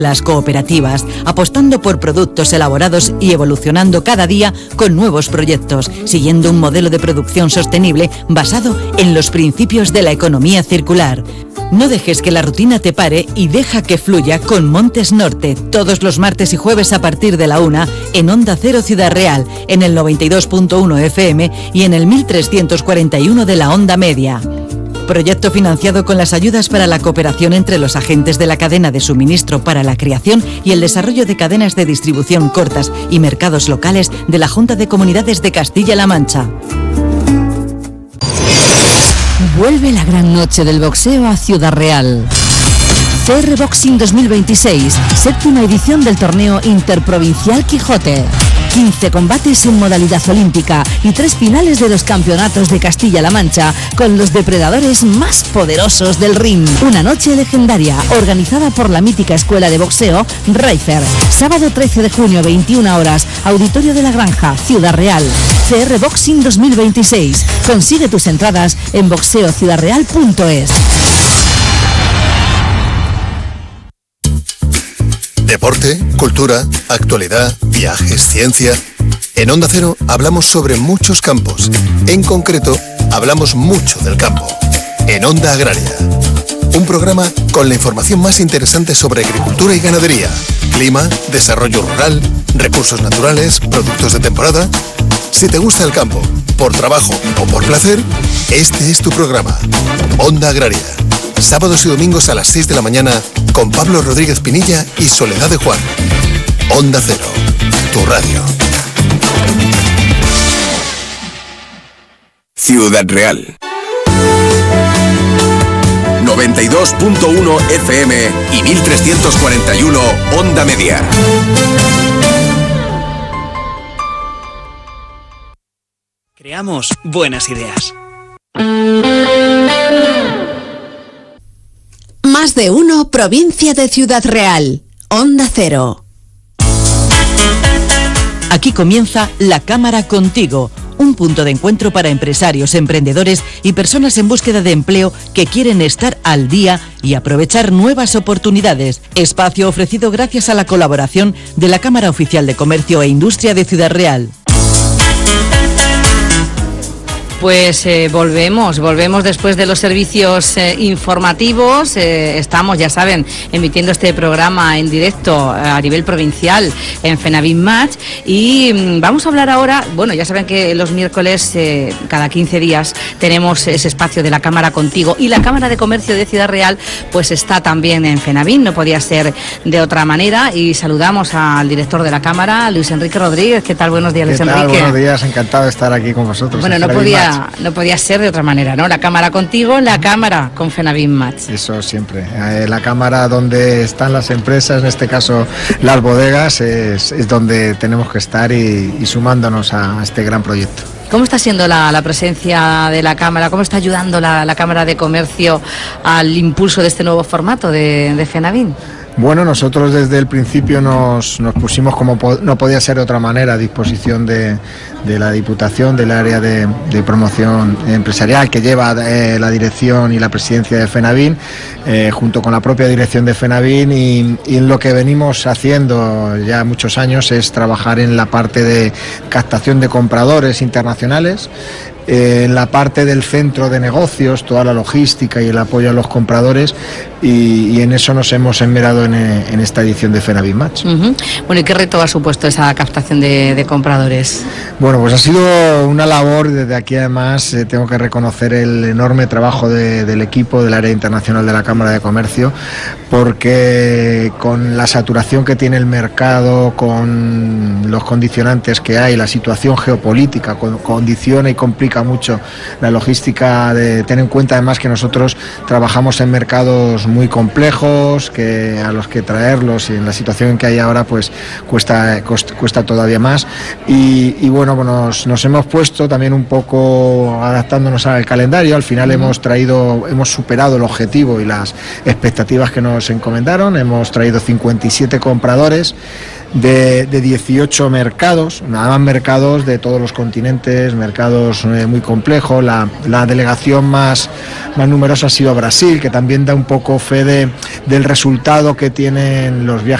Las cooperativas, apostando por productos elaborados y evolucionando cada día con nuevos proyectos, siguiendo un modelo de producción sostenible basado en los principios de la economía circular. No dejes que la rutina te pare y deja que fluya con Montes Norte, todos los martes y jueves a partir de la 1 en Onda Cero Ciudad Real, en el 92.1 FM y en el 1341 de la onda media. Proyecto financiado con las ayudas para la cooperación entre los agentes de la cadena de suministro para la creación y el desarrollo de cadenas de distribución cortas y mercados locales de la Junta de Comunidades de Castilla-La Mancha. Vuelve la gran noche del boxeo a Ciudad Real. CR Boxing 2026, séptima edición del torneo Interprovincial Quijote. 15 combates en modalidad olímpica y 3 finales de los campeonatos de Castilla-La Mancha con los depredadores más poderosos del ring. Una noche legendaria organizada por la mítica escuela de boxeo Reifer. Sábado 13 de junio, 21 horas, Auditorio de la Granja, Ciudad Real. CR Boxing 2026. Consigue tus entradas en boxeociudadreal.es. Deporte, cultura, actualidad, viajes, ciencia. En Onda Cero hablamos sobre muchos campos. En concreto, hablamos mucho del campo. En Onda Agraria. Un programa con la información más interesante sobre agricultura y ganadería, clima, desarrollo rural, recursos naturales, productos de temporada. Si te gusta el campo, por trabajo o por placer, este es tu programa. Onda Agraria. Sábados y domingos a las 6 de la mañana con Pablo Rodríguez Pinilla y Soledad de Juan. Onda Cero, tu radio. Ciudad Real. 92.1 FM y 1341 Onda Media. Creamos buenas ideas. Más de uno, provincia de Ciudad Real. Onda Cero. Aquí comienza La Cámara Contigo, un punto de encuentro para empresarios, emprendedores y personas en búsqueda de empleo que quieren estar al día y aprovechar nuevas oportunidades. Espacio ofrecido gracias a la colaboración de la Cámara Oficial de Comercio e Industria de Ciudad Real. Pues volvemos después de los servicios informativos. Estamos, ya saben, emitiendo este programa en directo a nivel provincial en Fenavin Match y vamos a hablar ahora, bueno, ya saben que los miércoles cada 15 días tenemos ese espacio de la Cámara Contigo y la Cámara de Comercio de Ciudad Real pues está también en Fenavin, no podía ser de otra manera y saludamos al director de la Cámara, Luis Enrique Rodríguez. ¿Qué tal? Buenos días, Luis Enrique. Buenos días, encantado de estar aquí con vosotros. Bueno, no podía ser de otra manera, ¿no? La Cámara contigo, la Cámara con Fenavin Match. Eso siempre. La Cámara donde están las empresas, en este caso las bodegas, es donde tenemos que estar y sumándonos a este gran proyecto. ¿Cómo está siendo la presencia de la Cámara? ¿Cómo está ayudando la Cámara de Comercio al impulso de este nuevo formato de Fenavin? Bueno, nosotros desde el principio nos pusimos, como no podía ser de otra manera, a disposición de la Diputación, del área de promoción empresarial que lleva la dirección y la presidencia de Fenavin, junto con la propia dirección de Fenavin y en lo que venimos haciendo ya muchos años es trabajar en la parte de captación de compradores internacionales, en la parte del centro de negocios, toda la logística y el apoyo a los compradores y en eso nos hemos esmerado en esta edición de Fenavin Match. Uh-huh. Bueno, ¿y qué reto ha supuesto esa captación de compradores? Bueno, pues ha sido una labor, desde aquí además tengo que reconocer el enorme trabajo del equipo del área internacional de la Cámara de Comercio, porque con la saturación que tiene el mercado, con los condicionantes que hay, la situación geopolítica condiciona y complica mucho la logística, de tener en cuenta además que nosotros trabajamos en mercados muy complejos, que a los que traerlos y en la situación que hay ahora pues cuesta todavía más y bueno, pues nos hemos puesto también un poco adaptándonos al calendario. Al final hemos superado el objetivo y las expectativas que nos encomendaron. Hemos traído 57 compradores de 18 mercados, nada más mercados de todos los continentes, mercados muy complejo. La delegación más numerosa ha sido Brasil, que también da un poco fe del resultado que tienen los viajes